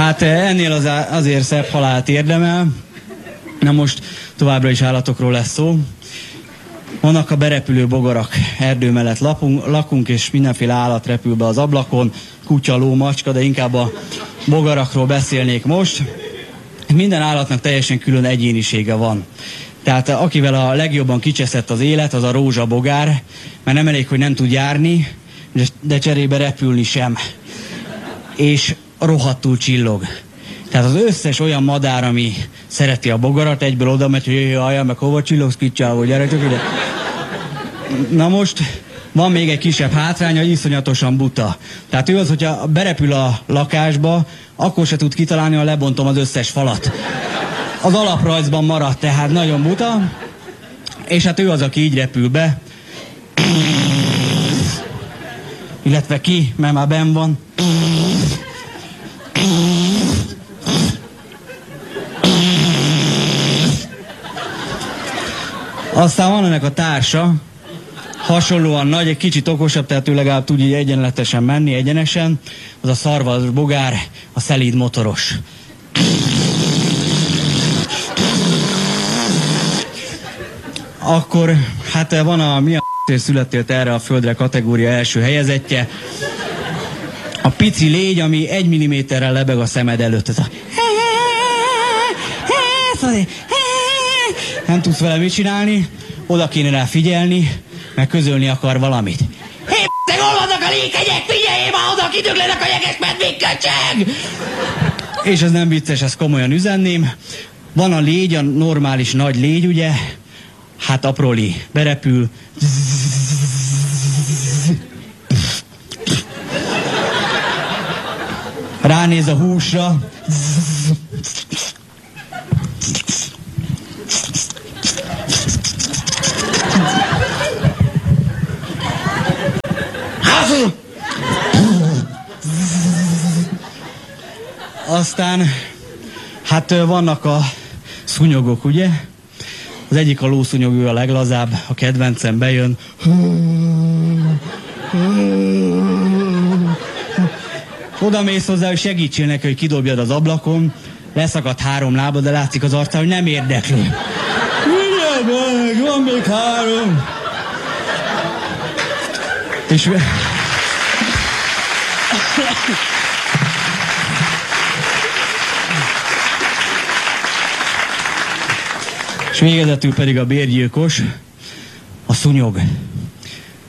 Hát ennél azért szebb halált érdemel. Na most továbbra is állatokról lesz szó. Vannak a berepülő bogarak. Erdő mellett lakunk, és mindenféle állat repül be az ablakon. Kutya, ló, macska, de inkább a bogarakról beszélnék most. Minden állatnak teljesen külön egyénisége van. Tehát akivel a legjobban kicseszett az élet, az a rózsabogár, mert nem elég, hogy nem tud járni, de cserébe repülni sem. És rohadtul csillog. Tehát az összes olyan madár, ami szereti a bogarat, egyből oda megy, hogy jaj, meg hova csillogsz, kicsávó, gyere csak ide. Na most van még egy kisebb hátránya, iszonyatosan buta. Tehát ő az, hogyha berepül a lakásba, akkor se tud kitalálni, ha lebontom az összes falat. Az alaprajzban maradt, tehát nagyon buta. És hát ő az, aki így repül be. Illetve ki, mert már benn van. Aztán van ennek a társa, hasonlóan nagy, egy kicsit okosabb, tehát ő legalább tud így egyenletesen menni, egyenesen. Az a szarvas bogár, a szelíd motoros. Akkor, hát van a mi a születtél erre a földre kategória első helyezettje. A pici légy, ami 1 milliméterrel lebeg a szemed előtt. Nem tudsz vele mit csinálni, oda kéne rá figyelni, meg közölni akar valamit. Hé, te hol vannak a léghegyek? Figyeljél már oda, kidöglenek a jeges medvék, köcsög! És ez nem vicces, ezt komolyan üzenném. Van a légy, a normális nagy légy, ugye? Hát apróli, berepül. Ránéz a húsra. Aztán, hát vannak a szúnyogok, ugye? Az egyik a lószúnyog, ő a leglazább, a kedvencem bejön. Oda mész hozzá, hogy segítsél neki, hogy kidobjad az ablakon. Leszakadt 3 lába, de látszik az arcán, hogy nem érdekli. Mindjárt meg, van még 3. És végezetül pedig a bérgyilkos, a szúnyog.